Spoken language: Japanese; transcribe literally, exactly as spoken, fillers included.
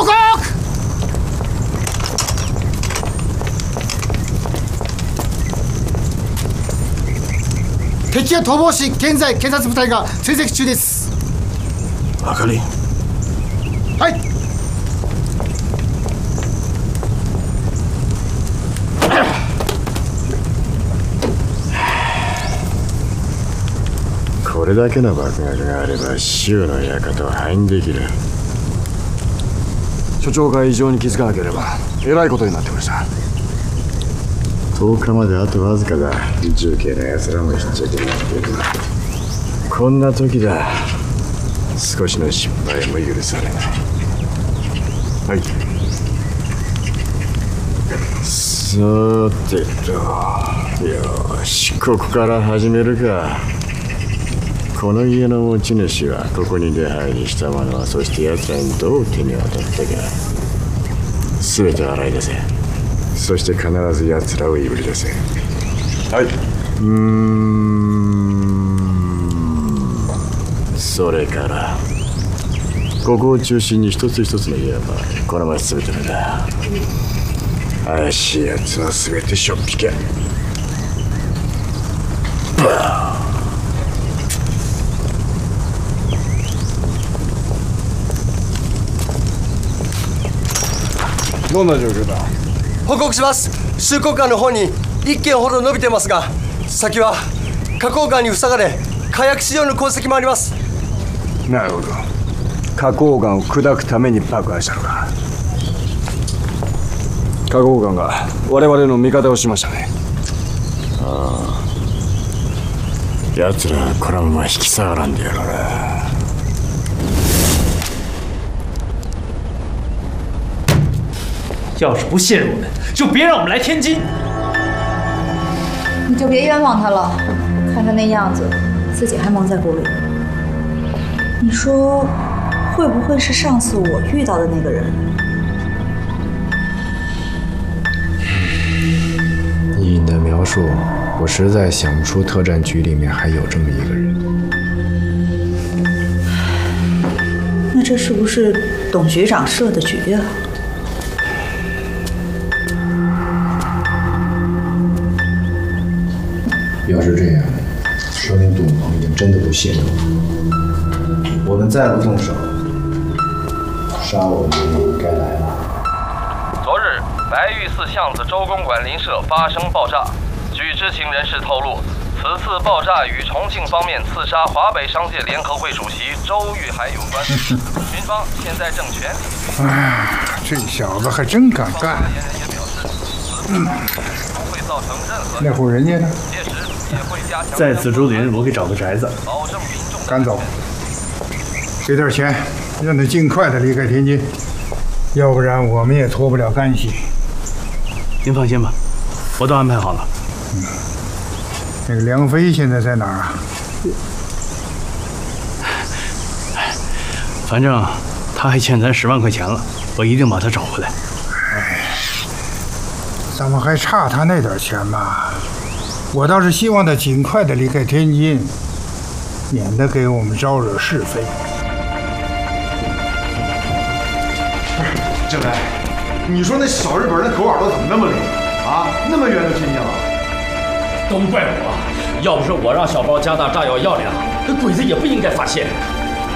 報告。敵は逃亡し、現在警察部隊が追跡中です。 あかり。 はい。 これだけの爆薬があれば州の館は破壊できる。 所長が異常に気づかなければえらいことになってました。 とおかまであとわずかだ。重慶の奴らもひっちゃけになっている。こんな時だ。少しの失敗も許されない。 はい。 さてと、よし、ここから始めるか。この家の持ち主はここに出入りした者は、そして奴らにどう手に渡ったか、全て洗い出せ。そして必ず奴らをいぶり出せ。 はい。 うーんそれからここを中心に一つ一つの家はこの町全てのだ。怪しい奴は全てしょっぴけ。 どんな状況だ。 報告します。周口間の方にいっけんほど伸びてますが、先は花崗岩に塞がれ火薬使用の痕跡もあります。 なるほど。花崗岩を砕くために爆破したのか。花崗岩が我々の味方をしましたね。 ああ、奴らはこのまま引き下がらんでやろうな。 要是不信任我们，就别让我们来天津。 你就别冤枉他了，看他那样子，自己还蒙在鼓里。你说，会不会是上次我遇到的那个人？ 以你的描述，我实在想不出特战局里面还有这么一个人。 那这是不是董局长设的局啊？ 要是这样，说明董鹏已经真的不信任我。我们再不动手，杀我们也该来了。 昨日，白玉寺巷子周公馆邻舍发生爆炸。据知情人士透露，此次爆炸与重庆方面刺杀华北商界联合会主席周玉海有关。军方现在正全力。 哎，这小子还真敢干。嗯，那户人家呢？ 在紫竹林，我给找个宅子。 赶走，给点钱，让他尽快的离开天津，要不然我们也脱不了干系。 您放心吧，我都安排好了。 嗯，那个梁飞现在在哪儿啊？ 反正他还欠咱十万块钱了，我一定把他找回来。 哎，咱们还差他那点钱吗？我倒是希望他尽快的离开天津，免得给我们招惹是非。 郑来，你说那小日本那狗耳朵怎么那么灵啊？那么远就听见了？ 都怪我，要不是我让小包加大炸药药量，这鬼子也不应该发现。